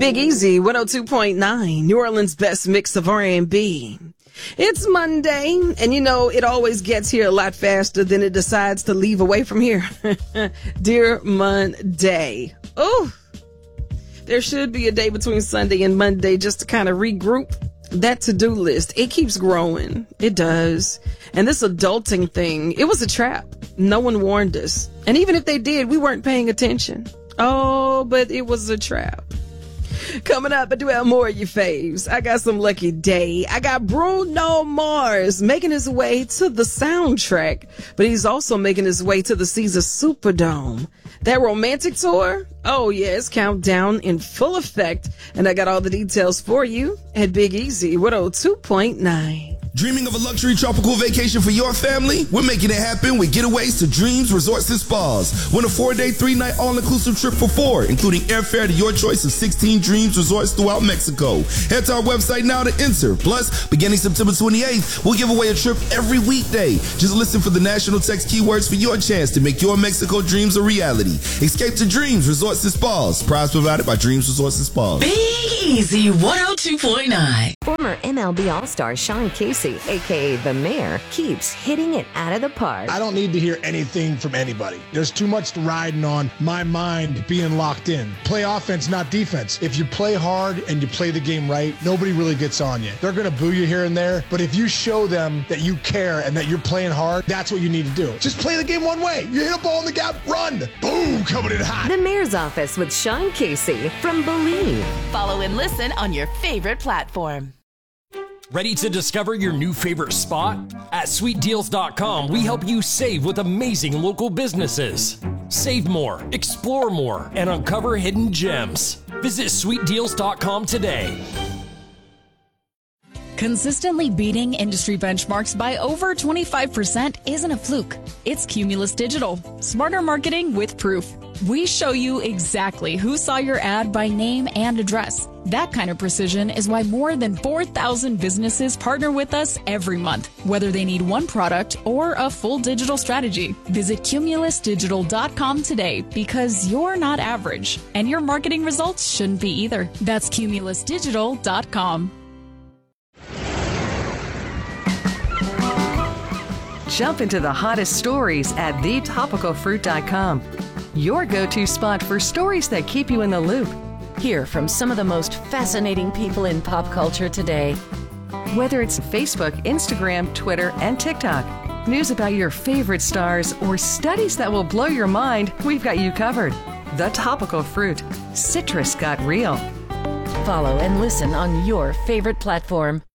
Big Easy, 102.9, New Orleans' best mix of R&B. It's Monday, and you know, it always gets here a lot faster than it decides to leave away from here. Dear Monday. Oh, there should be a day between Sunday and Monday just to kind of regroup. That to-do list, it keeps growing. It does. And this adulting thing, it was a trap. No one warned us. And even if they did, we weren't paying attention. Oh, but it was a trap. Coming up, I do have more of your faves. I got some Lucky Day. I got Bruno Mars making his way to the soundtrack, but he's also making his way to the Caesar Superdome. That romantic tour? Oh, yeah, it's countdown in full effect. And I got all the details for you at Big Easy 102.9. Dreaming of a luxury tropical vacation for your family? We're making it happen with Getaways to Dreams Resorts and Spas. Win a 4-day, 3-night all-inclusive trip for 4, including airfare to your choice of 16 Dreams Resorts throughout Mexico. Head to our website now to enter. Plus, beginning September 28th, we'll give away a trip every weekday. Just listen for the national text keywords for your chance to make your Mexico dreams a reality. Escape to Dreams Resorts and Spas. Prize provided by Dreams Resorts and Spas. Big Easy 102.9. Former MLB All-Star Sean Casey, a.k.a. The Mayor, keeps hitting it out of the park. I don't need to hear anything from anybody. There's too much riding on my mind being locked in. Play offense, not defense. If you play hard and you play the game right, nobody really gets on you. They're going to boo you here and there, but if you show them that you care and that you're playing hard, that's what you need to do. Just play the game one way. You hit a ball in the gap, run. Boom, coming in hot. The Mayor's Office with Sean Casey from Believe. Follow and listen on your favorite platform. Ready to discover your new favorite spot? At sweetdeals.com, we help you save with amazing local businesses. Save more, explore more, and uncover hidden gems. Visit sweetdeals.com today. Consistently beating industry benchmarks by over 25% isn't a fluke. It's Cumulus Digital. Smarter marketing with proof. We show you exactly who saw your ad by name and address. That kind of precision is why more than 4,000 businesses partner with us every month, whether they need one product or a full digital strategy. Visit cumulusdigital.com today because you're not average, and your marketing results shouldn't be either. That's cumulusdigital.com. Jump into the hottest stories at thetopicalfruit.com. Your go-to spot for stories that keep you in the loop. Hear from some of the most fascinating people in pop culture today. Whether it's Facebook, Instagram, Twitter, and TikTok, news about your favorite stars, or studies that will blow your mind, we've got you covered. The Topical Fruit. Citrus got real. Follow and listen on your favorite platform.